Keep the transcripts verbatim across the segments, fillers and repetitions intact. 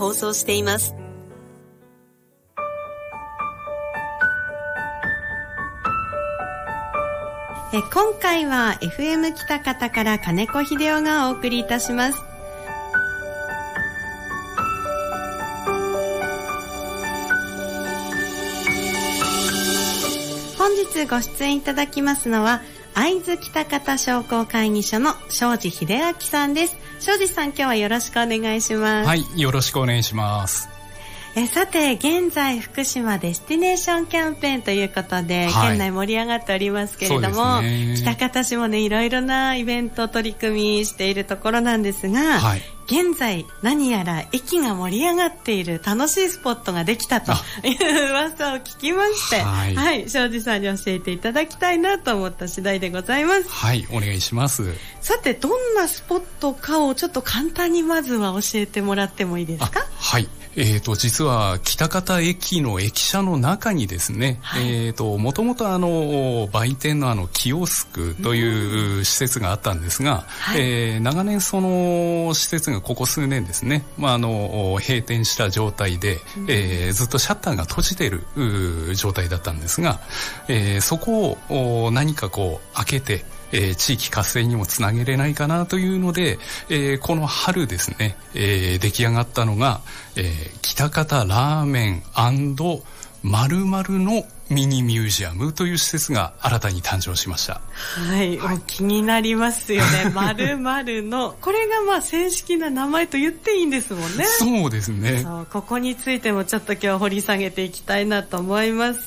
放送しています。え今回は エフエム 北方から金子秀夫がお送りいたします。本日ご出演いただきますのは会津北方商工会議所の庄司秀明さんです。庄司さん、今日はよろしくお願いします。 はい、よろしくお願いします。 えさて、現在福島デスティネーションキャンペーンということで、はい、県内盛り上がっておりますけれども、ね、北方市もね、いろいろなイベント取り組みしているところなんですが、はい、現在何やら駅が盛り上がっている楽しいスポットができたという噂を聞きまして、はい、はい、庄司さんに教えていただきたいなと思った次第でございます。 はい、お願いします。 さて、どんなスポットかをちょっと簡単にまずは教えてもらってもいいですか？ はい、えーと、実は北方駅の駅舎の中にですね、はい、えーと、もともとあの、売店のあの、キオスクという施設があったんですが、はい、えー、長年その施設がここ数年ですね、まあ、あの、閉店した状態で、うん、えー、ずっとシャッターが閉じている状態だったんですが、えー、そこを何かこう、開けて、えー、地域活性にもつなげれないかなというので、えー、この春ですね、えー、出来上がったのが、えー、北方ラーメン&〇〇のミニミュージアムという施設が新たに誕生しました。 はい、はい、気になりますよね。〇〇のこれがまあ正式な名前と言っていいんですもんね。 そうですね。 そう、ここについてもちょっと今日掘り下げていきたいなと思います。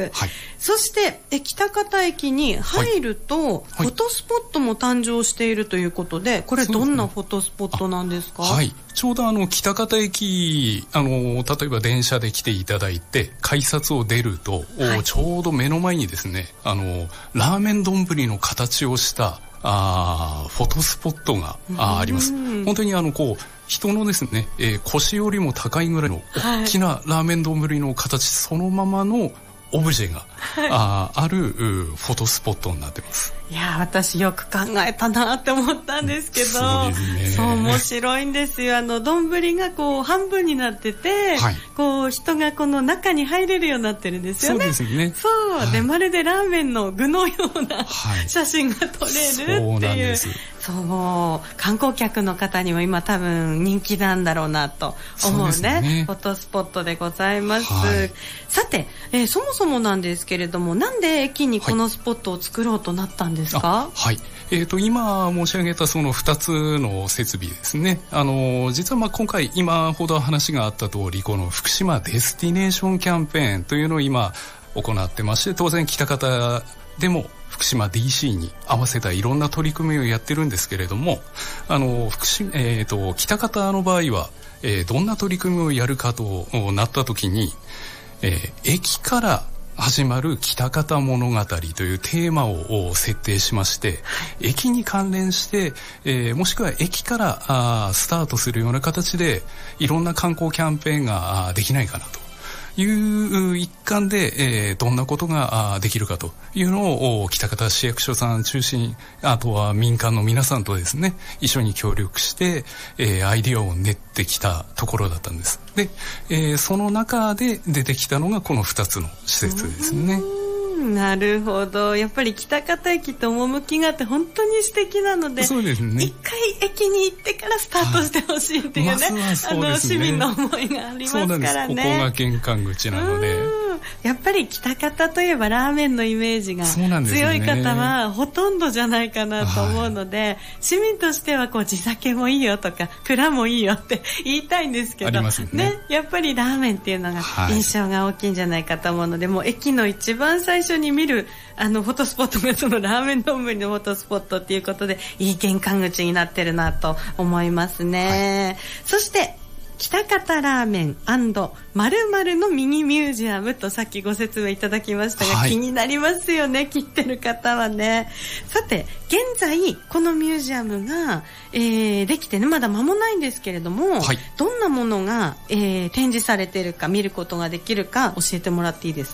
はい。そしてえ北方駅に入ると、はい、フォトスポットも誕生しているということで、これどんなフォトスポットなんですか？ はい、ちょうどあの北方駅、あの例えば電車で来ていただいて改札を出ると、はい、ちょうど目の前にですね、あのラーメン丼の形をしたあフォトスポットが あ, あります。本当にあのこう人のですね、えー、腰よりも高いぐらいの大きなラーメン丼の形そのままのオブジェが、はい、あ, あるフォトスポットになってます。 いや、私よく考えたなって思ったんですけど、そうですね、そう面白いんですよ。あの丼がこう半分になってて、はい、こう人がこの中に入れるようになってるんですよね。そうですね。そう、はい、でまるでラーメンの具のような、はい、写真が撮れるっていう。そうなんです。そう観光客の方にも今多分人気なんだろうなと思う ね, うねフォトスポットでございます。はい、さて、えー、そもそもなんですけれども、なんで駅にこのスポットを作ろうとなったんですか？ はい、はい、えーと、今申し上げたそのふたつの設備ですね、あの実はまあ今回今ほど話があった通り、この福島デスティネーションキャンペーンというのを今行ってまして、当然北方でも福島 ディーシー に合わせたいろんな取り組みをやってるんですけれども、あの福島、えーと、北方の場合は、えー、どんな取り組みをやるかとなった時に、えー、駅から始まる北方物語というテーマを設定しまして、駅に関連して、えー、もしくは駅からあスタートするような形でいろんな観光キャンペーンができないかなという一環で、えー、どんなことができるかというのを北方市役所さん中心、あとは民間の皆さんとですね一緒に協力して、えー、アイディアを練ってきたところだったんです。で、えー、その中で出てきたのがこのふたつの施設ですね。 なるほど。やっぱり北方駅と趣があって本当に素敵なので、そうですね、一回駅に行ってからスタートしてほしいっていうね、はい、まずはそうですね、あの市民の思いがありますからね。そうなんです。ここが玄関口なので、 やっぱり北方といえばラーメンのイメージが強い方はほとんどじゃないかなと思うので、はい、市民としてはこう地酒もいいよとか蔵もいいよって言いたいんですけど、ねね、やっぱりラーメンっていうのが印象が大きいんじゃないかと思うので、はい、もう駅の一番最初に見るあのフォトスポットがそのラーメン丼のフォトスポットっていうことで、いい玄関口になってるなと思いますね。はい、そして北方ラーメン&〇〇のミニミュージアムとさっきご説明いただきましたが、はい、気になりますよね、聞いてる方はね。さて現在このミュージアムが、えー、できてねまだ間もないんですけれども、はい、どんなものが、えー、展示されているか見ることができるか教えてもらっていいですか？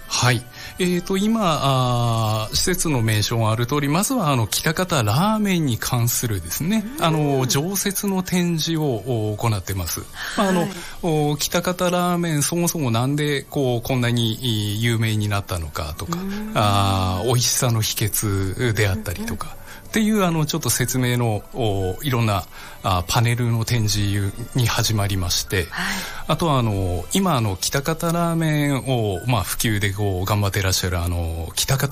はい。えーと、今、あ施設の名称がある通り、まずは、あの、喜多方ラーメンに関するですね、あの、常設の展示を行ってます。はい、あの、喜多方ラーメン、そもそもなんで、こう、こんなに有名になったのかとか、あ美味しさの秘訣であったりとか、っていうあのちょっと説明のいろんなあパネルの展示に始まりまして、はい、あとはあの今あの喜多方ラーメンをまあ普及でこう頑張っていらっしゃるあの喜多方